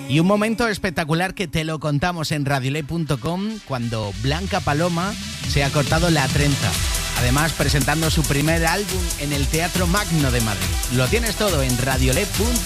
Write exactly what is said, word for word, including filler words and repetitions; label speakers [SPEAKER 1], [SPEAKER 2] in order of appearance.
[SPEAKER 1] Y un momento espectacular que te lo contamos en radiolab punto com cuando Blanca Paloma se ha cortado la trenza. Además, presentando su primer álbum en el Teatro Magno de Madrid. Lo tienes todo en radiolab punto com.